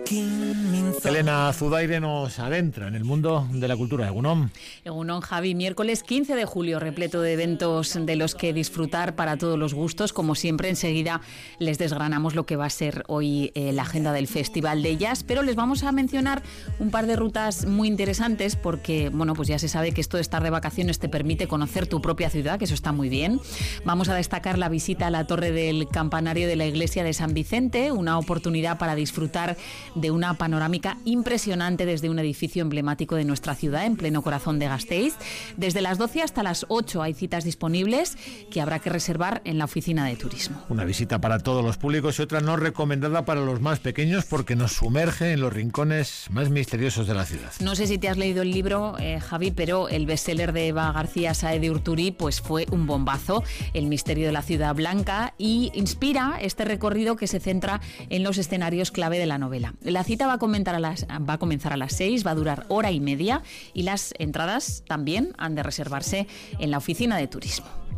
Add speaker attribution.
Speaker 1: Elena Zudaire nos adentra en el mundo de la cultura. Egunon.
Speaker 2: Egunon, Javi. Miércoles 15 de julio, repleto de eventos de los que disfrutar para todos los gustos. Como siempre, enseguida les desgranamos lo que va a ser hoy la agenda del Festival de Jazz, pero les vamos a mencionar un par de rutas muy interesantes porque, bueno, pues ya se sabe que esto de estar de vacaciones te permite conocer tu propia ciudad, que eso está muy bien. Vamos a destacar la visita a la torre del campanario de la iglesia de San Vicente, una oportunidad para disfrutar de una panorámica impresionante desde un edificio emblemático de nuestra ciudad, en pleno corazón de Gasteiz. Desde las 12 hasta las 8 hay citas disponibles que habrá que reservar en la oficina de turismo.
Speaker 1: Una visita para todos los públicos y otra no recomendada para los más pequeños porque nos sumerge en los rincones más misteriosos de la ciudad.
Speaker 2: No sé si te has leído el libro, Javi, pero el bestseller de Eva García Sáez de Urturi pues fue un bombazo, El misterio de la ciudad blanca, y inspira este recorrido que se centra en los escenarios clave de la novela. La cita va a comenzar a las 6, va a durar hora y media y las entradas también han de reservarse en la oficina de turismo.